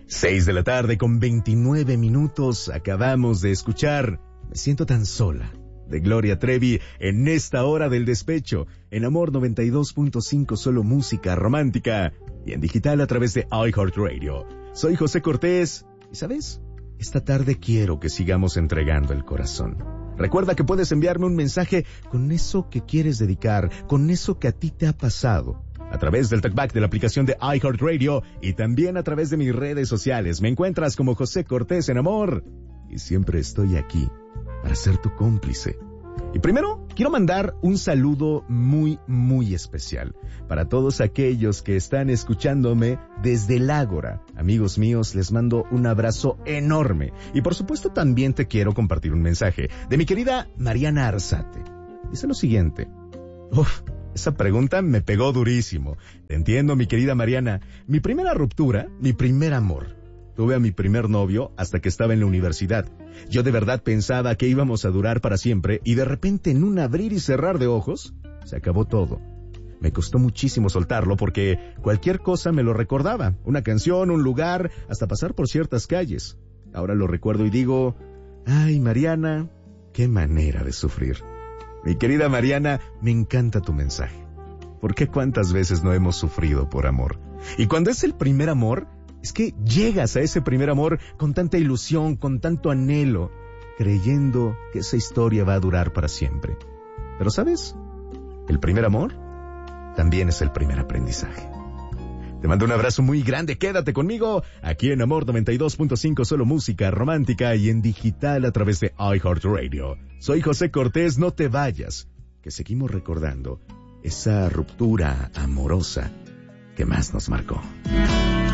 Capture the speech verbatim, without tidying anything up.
Seis de la tarde con veintinueve minutos. Acabamos de escuchar Me siento tan sola, de Gloria Trevi, en esta hora del despecho, en Amor noventa y dos punto cinco, solo música romántica, y en digital a través de iHeartRadio. Soy José Cortés, y ¿sabes? Esta tarde quiero que sigamos entregando el corazón. Recuerda que puedes enviarme un mensaje con eso que quieres dedicar, con eso que a ti te ha pasado, a través del talkback de la aplicación de iHeartRadio y también a través de mis redes sociales. Me encuentras como José Cortés en Amor y siempre estoy aquí para ser tu cómplice. Y primero, quiero mandar un saludo muy, muy especial para todos aquellos que están escuchándome desde el Ágora. Amigos míos, les mando un abrazo enorme. Y por supuesto también te quiero compartir un mensaje de mi querida Mariana Arzate. Dice lo siguiente. Uf, esa pregunta me pegó durísimo. Te entiendo, mi querida Mariana. Mi primera ruptura, mi primer amor. Tuve a mi primer novio hasta que estaba en la universidad. Yo de verdad pensaba que íbamos a durar para siempre y de repente en un abrir y cerrar de ojos, se acabó todo. Me costó muchísimo soltarlo porque cualquier cosa me lo recordaba. Una canción, un lugar, hasta pasar por ciertas calles. Ahora lo recuerdo y digo, ay Mariana, qué manera de sufrir. Mi querida Mariana, me encanta tu mensaje. ¿Por qué cuántas veces no hemos sufrido por amor? Y cuando es el primer amor, es que llegas a ese primer amor con tanta ilusión, con tanto anhelo, creyendo que esa historia va a durar para siempre. Pero ¿sabes? El primer amor también es el primer aprendizaje. Te mando un abrazo muy grande, quédate conmigo aquí en Amor noventa y dos punto cinco, solo música romántica y en digital a través de iHeartRadio. Soy José Cortés, no te vayas, que seguimos recordando esa ruptura amorosa que más nos marcó.